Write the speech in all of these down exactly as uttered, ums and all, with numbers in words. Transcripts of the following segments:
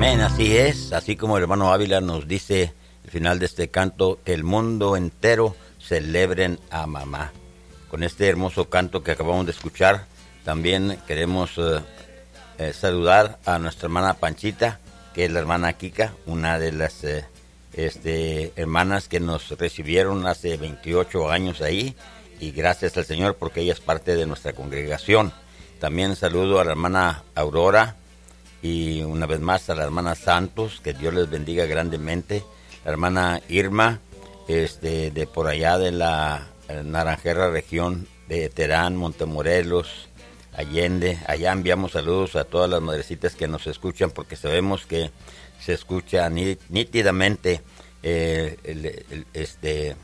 Amén, así es, así como el hermano Ávila nos dice al final de este canto, que el mundo entero celebren a mamá. Con este hermoso canto que acabamos de escuchar, también queremos eh, eh, saludar a nuestra hermana Panchita, que es la hermana Kika, una de las eh, este, hermanas que nos recibieron hace veintiocho años ahí, y gracias al Señor porque ella es parte de nuestra congregación. También saludo a la hermana Aurora y una vez más a la hermana Santos, que Dios les bendiga grandemente. La hermana Irma, este, de por allá de la Naranjera, región de Terán, Montemorelos, Allende. Allá enviamos saludos a todas las madrecitas que nos escuchan, porque sabemos que se escucha nítidamente eh, el, el, este,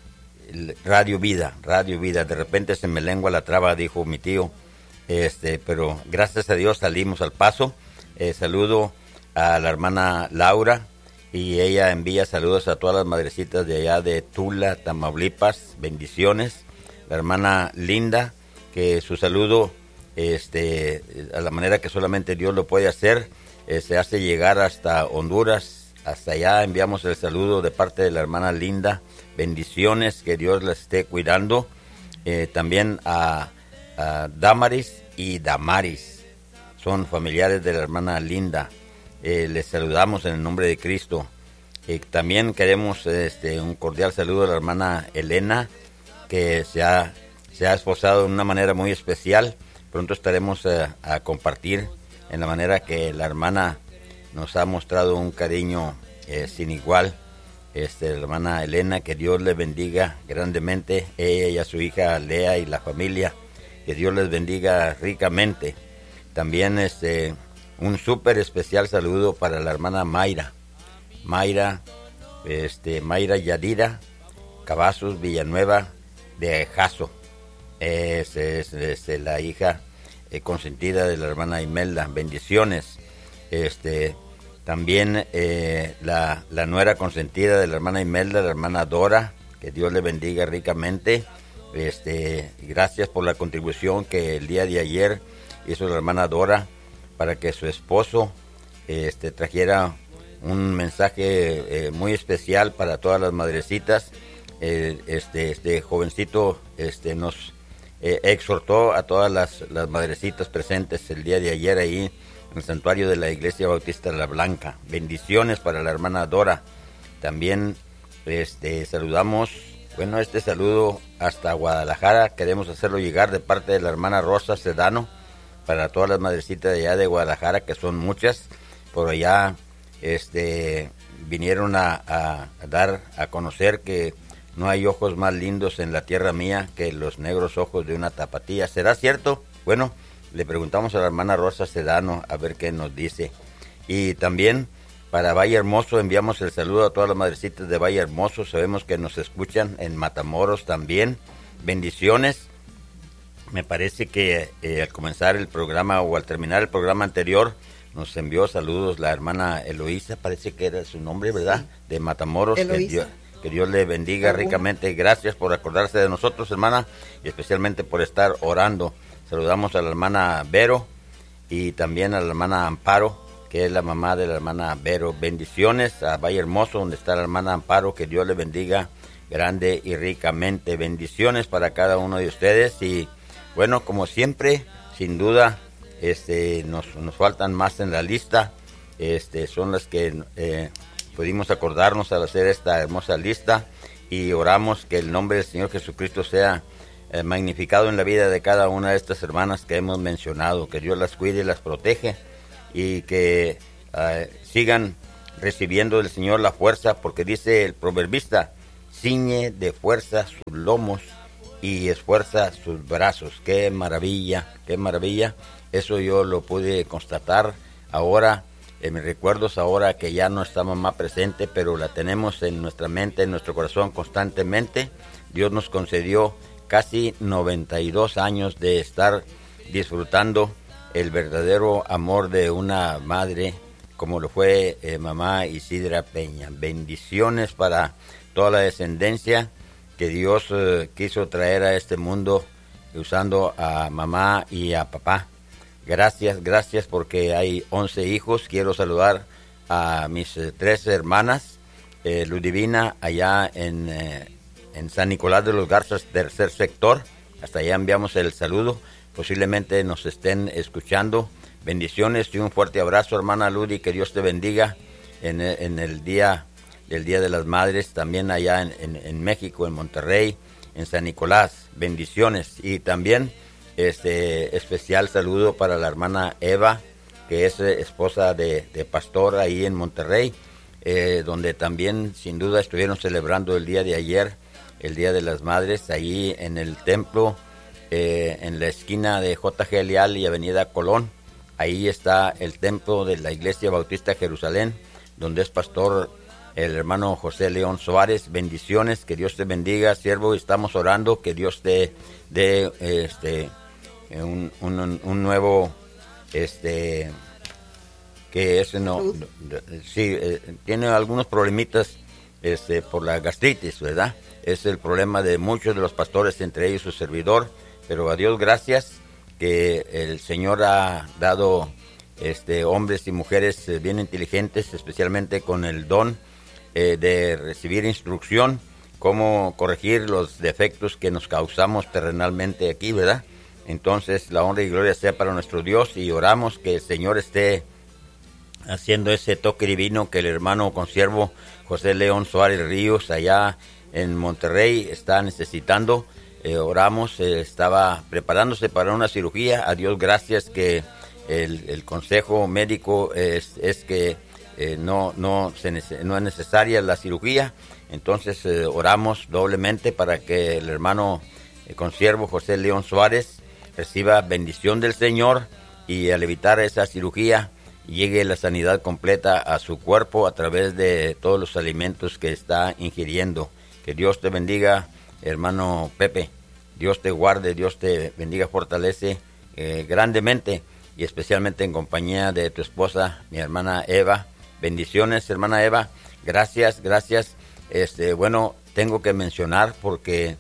el Radio Vida, Radio Vida. De repente se me lengua la traba, dijo mi tío, este, pero gracias a Dios salimos al paso. Eh, saludo a la hermana Laura, y ella envía saludos a todas las madrecitas de allá de Tula, Tamaulipas, bendiciones. La hermana Linda, que su saludo, este, a la manera que solamente Dios lo puede hacer, eh, se hace llegar hasta Honduras, hasta allá enviamos el saludo de parte de la hermana Linda, bendiciones, que Dios la esté cuidando. Eh, también a, a Damaris y Damaris, son familiares de la hermana Linda. Eh, les saludamos en el nombre de Cristo. Eh, también queremos este, un cordial saludo a la hermana Elena, que se ha, se ha esposado de una manera muy especial. Pronto estaremos eh, a compartir en la manera que la hermana nos ha mostrado un cariño eh, sin igual. Este, la hermana Elena, que Dios le bendiga grandemente, ella y a su hija Lea y la familia, que Dios les bendiga ricamente. También este... un súper especial saludo para la hermana Mayra, Mayra, este, Mayra Yadira Cavazos Villanueva de Jaso. Es, es, es la hija eh, consentida de la hermana Imelda. Bendiciones. Este, también eh, la, la nuera consentida de la hermana Imelda, la hermana Dora, que Dios le bendiga ricamente. Este, gracias por la contribución que el día de ayer hizo la hermana Dora para que su esposo este, trajera un mensaje eh, muy especial para todas las madrecitas. Eh, este, este jovencito este, nos eh, exhortó a todas las, las madrecitas presentes el día de ayer ahí en el santuario de la Iglesia Bautista La Blanca. Bendiciones para la hermana Dora. También este, saludamos, bueno, este saludo hasta Guadalajara, queremos hacerlo llegar de parte de la hermana Rosa Sedano, para todas las madrecitas de allá de Guadalajara, que son muchas. Por allá este, vinieron a, a, a dar a conocer que no hay ojos más lindos en la tierra mía que los negros ojos de una tapatía. ¿Será cierto? Bueno, le preguntamos a la hermana Rosa Sedano a ver qué nos dice. Y también para Valle Hermoso enviamos el saludo a todas las madrecitas de Valle Hermoso. Sabemos que nos escuchan en Matamoros también. Bendiciones. Me parece que eh, al comenzar el programa o al terminar el programa anterior nos envió saludos la hermana Eloísa, parece que era su nombre, ¿verdad? Sí. De Matamoros. Que Dios, que Dios le bendiga ¿Alguna? ricamente. Gracias por acordarse de nosotros, hermana, y especialmente por estar orando. Saludamos a la hermana Vero y también a la hermana Amparo, que es la mamá de la hermana Vero. Bendiciones a Valle Hermoso, donde está la hermana Amparo, que Dios le bendiga grande y ricamente. Bendiciones para cada uno de ustedes. Y bueno, como siempre, sin duda, este, nos, nos faltan más en la lista. Este, son las que eh, pudimos acordarnos al hacer esta hermosa lista, y oramos que el nombre del Señor Jesucristo sea eh, magnificado en la vida de cada una de estas hermanas que hemos mencionado. Que Dios las cuide y las protege, y que eh, sigan recibiendo del Señor la fuerza, porque dice el proverbista: ciñe de fuerza sus lomos y esfuerza sus brazos. Qué maravilla, qué maravilla. Eso yo lo pude constatar ahora, en mis recuerdos, ahora que ya no está mamá presente, pero la tenemos en nuestra mente, en nuestro corazón constantemente. Dios nos concedió casi noventa y dos años de estar disfrutando el verdadero amor de una madre, como lo fue eh, mamá Isidra Peña. Bendiciones para toda la descendencia que Dios eh, quiso traer a este mundo usando a mamá y a papá. Gracias, gracias, porque hay once hijos. Quiero saludar a mis eh, tres hermanas, eh, Ludivina allá en, eh, en San Nicolás de los Garzas, tercer sector. Hasta allá enviamos el saludo. Posiblemente nos estén escuchando. Bendiciones y un fuerte abrazo, hermana Ludi, que Dios te bendiga en, en el día, el Día de las Madres, también allá en, en, en México, en Monterrey, en San Nicolás. Bendiciones. Y también este especial saludo para la hermana Eva, que es eh, esposa de, de pastor ahí en Monterrey, eh, donde también sin duda estuvieron celebrando el día de ayer, el Día de las Madres, ahí en el templo, eh, en la esquina de J G Leal y Avenida Colón. Ahí está el templo de la Iglesia Bautista Jerusalén, donde es pastor el hermano José León Suárez. Bendiciones, que Dios te bendiga, siervo. Estamos orando que Dios te dé este, un, un, un nuevo... este que ese no, no sí eh, tiene algunos problemitas este por la gastritis, ¿verdad? Es el problema de muchos de los pastores, entre ellos su servidor, pero a Dios gracias que el Señor ha dado este hombres y mujeres eh, bien inteligentes, especialmente con el don eh, de recibir instrucción cómo corregir los defectos que nos causamos terrenalmente aquí, ¿verdad? Entonces, la honra y gloria sea para nuestro Dios, y oramos que el Señor esté haciendo ese toque divino que el hermano consiervo José León Suárez Ríos allá en Monterrey está necesitando. Eh, oramos, eh, estaba preparándose para una cirugía. A Dios gracias que el, el consejo médico es, es que eh, no, no, se nece- no es necesaria la cirugía. Entonces, eh, oramos doblemente para que el hermano eh, consiervo José León Suárez reciba bendición del Señor, y al evitar esa cirugía llegue la sanidad completa a su cuerpo a través de todos los alimentos que está ingiriendo. Que Dios te bendiga, hermano Pepe. Dios te guarde, Dios te bendiga, fortalece eh, grandemente, y especialmente en compañía de tu esposa, mi hermana Eva. Bendiciones, hermana Eva. Gracias, gracias. Este, bueno, tengo que mencionar porque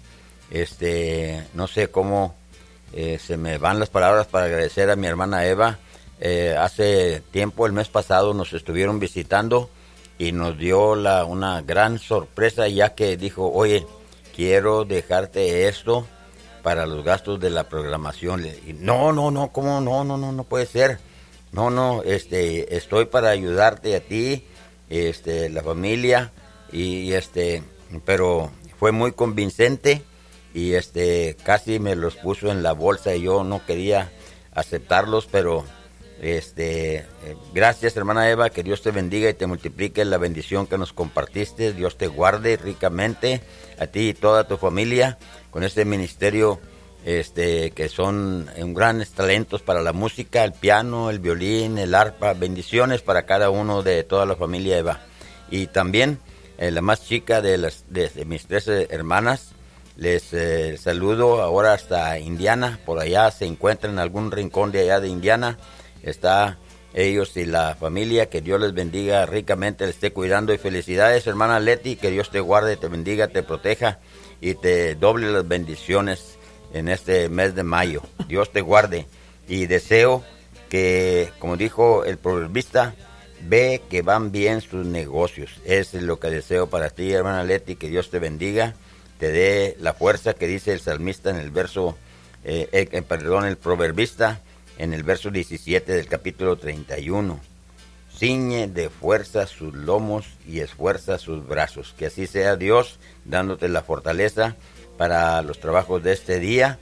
este, no sé cómo Eh, se me van las palabras para agradecer a mi hermana Eva. Eh, hace tiempo, el mes pasado, nos estuvieron visitando y nos dio la, una gran sorpresa, ya que dijo, oye, quiero dejarte esto para los gastos de la programación. Le dije, no, no, no, ¿cómo? No, no, no, no puede ser. No, no, este, estoy para ayudarte a ti, este, la familia, y este, pero fue muy convincente. Y este casi me los puso en la bolsa y yo no quería aceptarlos, pero este eh, gracias, hermana Eva, que Dios te bendiga y te multiplique la bendición que nos compartiste. Dios te guarde ricamente a ti y toda tu familia con este ministerio, este que son un grandes talentos para la música, el piano, el violín, el arpa. Bendiciones para cada uno de toda la familia Eva. Y también eh, la más chica de las de, de mis tres eh, hermanas. Les eh, saludo ahora hasta Indiana. Por allá se encuentran en algún rincón de allá de Indiana. Está ellos y la familia. Que Dios les bendiga ricamente, les esté cuidando. Y felicidades, hermana Leti. Que Dios te guarde, te bendiga, te proteja y te doble las bendiciones en este mes de mayo. Dios te guarde. Y deseo que, como dijo el proverbista, ve que van bien sus negocios. Eso es lo que deseo para ti, hermana Leti. Que Dios te bendiga, te dé la fuerza que dice el salmista en el verso, eh, eh, perdón, el proverbista en el verso diecisiete del capítulo treinta y uno. Ciñe de fuerza sus lomos y esfuerza sus brazos. Que así sea Dios, dándote la fortaleza para los trabajos de este día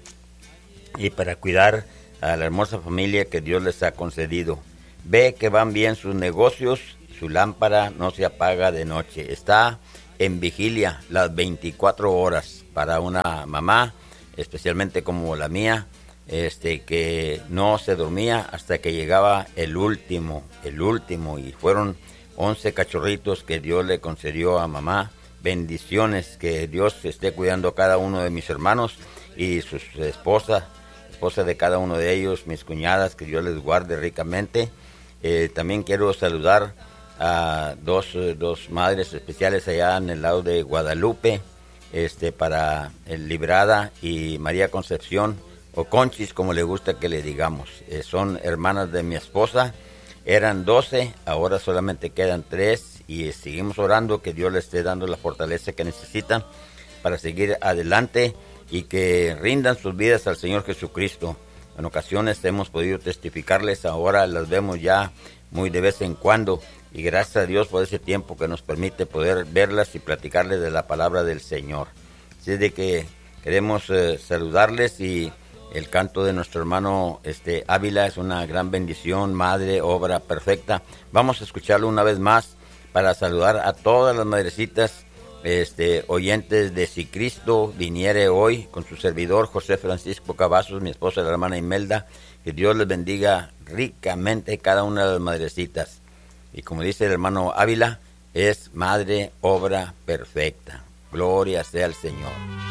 y para cuidar a la hermosa familia que Dios les ha concedido. Ve que van bien sus negocios, su lámpara no se apaga de noche. Está en vigilia las veinticuatro horas para una mamá, especialmente como la mía, este que no se dormía hasta que llegaba el último, el último, y fueron once cachorritos que Dios le concedió a mamá. Bendiciones, que Dios esté cuidando a cada uno de mis hermanos y sus esposas, esposas de cada uno de ellos, mis cuñadas, que Dios les guarde ricamente. Eh, también quiero saludar a dos, dos madres especiales allá en el lado de Guadalupe, este para el Librada y María Concepción, o Conchis, como le gusta que le digamos. Eh, son hermanas de mi esposa. Eran doce, ahora solamente quedan tres y seguimos orando que Dios les esté dando la fortaleza que necesitan para seguir adelante y que rindan sus vidas al Señor Jesucristo. En ocasiones hemos podido testificarles, ahora las vemos ya muy de vez en cuando y gracias a Dios por ese tiempo que nos permite poder verlas y platicarles de la palabra del Señor. Así es de que queremos eh, saludarles y el canto de nuestro hermano este, Ávila es una gran bendición, madre, obra perfecta. Vamos a escucharlo una vez más para saludar a todas las madrecitas este, oyentes de Si Cristo Viniere Hoy, con su servidor José Francisco Cavazos, mi esposa la hermana Imelda. Que Dios les bendiga ricamente cada una de las madrecitas. Y como dice el hermano Ávila, es madre, obra perfecta. Gloria sea al Señor.